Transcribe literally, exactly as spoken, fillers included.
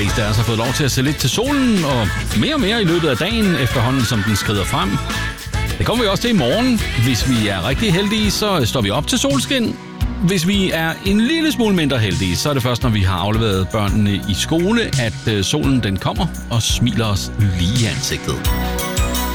fleste af os har fået lov til at se lidt til solen, og mere og mere i løbet af dagen, efterhånden som den skrider frem. Det kommer vi også til i morgen. Hvis vi er rigtig heldige, så står vi op til solskin. Hvis vi er en lille smule mindre heldige, så er det først, når vi har afleveret børnene i skole, at solen den kommer og smiler os lige i ansigtet.